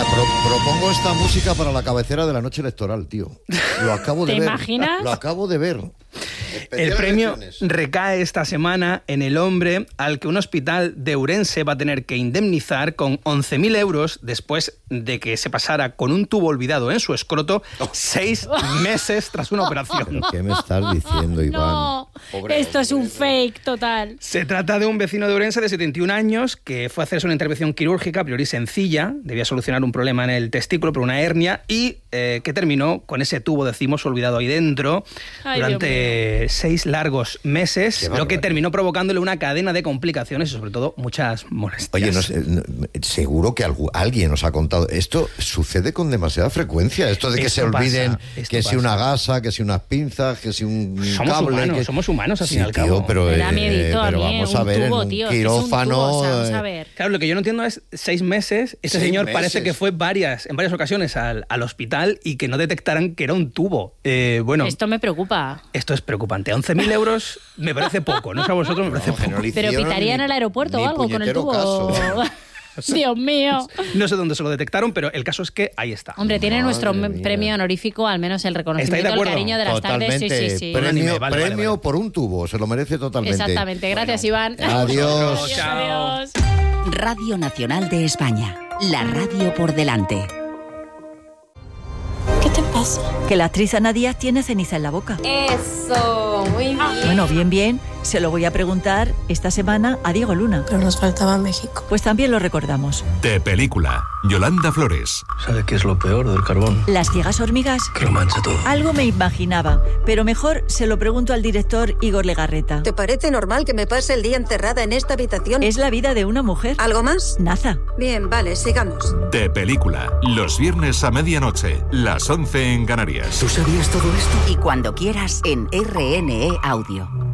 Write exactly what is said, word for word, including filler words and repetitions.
Pro, propongo esta música para la cabecera de la noche electoral, tío. Lo acabo de ¿Te ver. imaginas? Lo acabo de ver. El premio elecciones. recae esta semana en el hombre al que un hospital de Ourense va a tener que indemnizar con once mil euros después de que se pasara con un tubo olvidado en su escroto seis meses tras una operación. ¿Pero qué me estás diciendo, Iván? No, Pobre esto es un hombre. fake total. Se trata de un vecino de Ourense de setenta y un años que fue a hacerse una intervención quirúrgica a priori sencilla, debía solucionar un problema en el testículo por una hernia y eh, que terminó con ese tubo, decimos, olvidado ahí dentro Ay, durante seis largos meses, Qué lo que barbaridad. terminó provocándole una cadena de complicaciones y sobre todo muchas molestias. Oye, no sé, no, seguro que algu- alguien nos ha contado. Esto sucede con demasiada frecuencia. Esto de que Esto se olviden pasa, esto que si pasa. una gasa, que si unas pinzas, que si un Somos cable. humanos, que... somos humanos, al sí, fin y al tío, cabo. pero, Me da eh, miedito a pero mí, vamos un a ver, tubo, en un tío, es que es un quirófano. tubo, o sea, vamos a eh, ver. Claro, lo que yo no entiendo es seis meses. Este Seis señor meses. parece que fue varias, en varias ocasiones al, al hospital y que no detectaran que era un tubo. Eh, bueno, esto, Esto me preocupa. es preocupante. once mil euros me parece poco, no sé a vosotros, me parece no, que poco. no le Pero hicieron pitarían ni- al aeropuerto ni o algo con el puñetero tubo. caso. Dios mío. No sé dónde se lo detectaron, pero el caso es que ahí está. Hombre, tiene Madre nuestro me- mía. premio honorífico, al menos el ¿Estáis de reconocimiento, el acuerdo? cariño de las Totalmente. tardes. Sí, sí, sí. Pre- Premio, Vale, vale, premio vale. por un tubo, se lo merece totalmente. Exactamente. Gracias, Iván. Adiós. Adiós, Chao. adiós. Radio Nacional de España. La radio por delante. ¿Qué te pasa? Que la actriz Ana Díaz tiene ceniza en la boca. Eso, muy bien. Bueno, bien, bien. Se lo voy a preguntar esta semana a Diego Luna. Pero nos faltaba México. Pues también lo recordamos. De película, Yolanda Flores. ¿Sabe qué es lo peor del carbón? Las ciegas hormigas. Que lo mancha todo. Algo me imaginaba, pero mejor se lo pregunto al director Igor Legarreta. ¿Te parece normal que me pase el día encerrada en esta habitación? Es la vida de una mujer. ¿Algo más? Naza. Bien, vale, sigamos. De película, los viernes a medianoche, las once en Canarias. ¿Tú sabías todo esto? Y cuando quieras en R N E Audio.